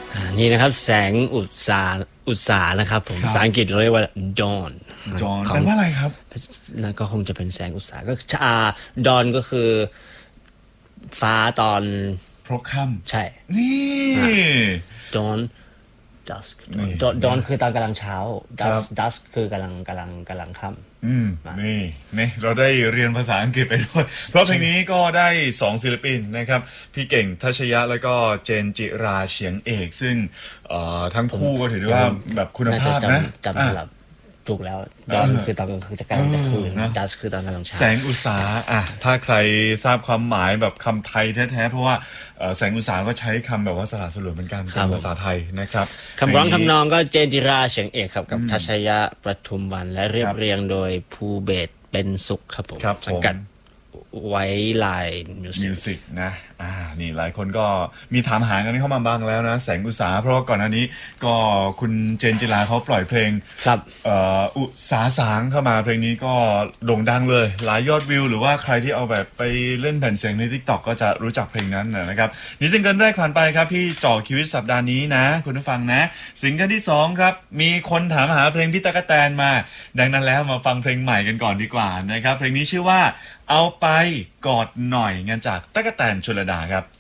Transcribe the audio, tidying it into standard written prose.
นี่นะครับแสงอุตสานะครับผมภาษาอังกฤษเราเรียกว่า dawn แปลว่าอะไรครับนั่นก็คงจะเป็นแสงอุตสาก็dawn ก็คือฟ้าตอนพบค่ำใช่นี่ dawn dusk dawn คือตอนกำลังเช้า dusk คือกำลังค่ำนี่เราได้เรียนภาษาอังกฤษไปด้วยเพราะเพลงนี้ก็ได้2ศิลปินนะครับพี่เก่งทัชยะแล้วก็เจนจิราเฉียงเอกซึ่งทั้งคู่ก็ถือได้ว่าแบบคุณภาพนะจำสลับถูกแล้วดอนคือตอนกลางคืนจะกำลังจะคืนดัสคือตอนกำลังเช้าแสงอุตสาถ้าใครทราบความหมายแบบคำไทยแท้ๆเพราะว่าแสงอุตสาก็ใช้คำแบบว่าสละสลวยเหมือนกันเป็นภาษาไทยนะครับคำร้องทำนองก็เจนจิราเฉียงเอกครับกับทัชยะประทุมวรรณและเรียบเรียงโดยภูเบศเป็นสุขครับผมสังกัดไว้ลายมิวสิกนะนี่หลายคนก็มีถามหากันเข้ามาบ้างแล้วนะแสงอุตสาเพราะก่อนหน้านี้ก็คุณเจนจิราเขาปล่อยเพลงครับอุสาสางเข้ามาเพลงนี้ก็โด่งดังเลยหลายยอดวิวหรือว่าใครที่เอาแบบไปเล่นแผ่นเสียงใน TikTok ก็จะรู้จักเพลงนั้นนะครับนี่ซิงเกิลแรกผ่านไปครับพี่จ่อชีวิตสัปดาห์นี้นะคุณผู้ฟังนะซิงเกิลที่2ครับมีคนถามหาเพลงพี่ตั๊กแตนมาดังนั้นแล้วมาฟังเพลงใหม่กันก่อนดีกว่านะครับเพลงนี้ชื่อว่าเอาไปกอดหน่อยงานจากตั๊กแตนชลดาครับ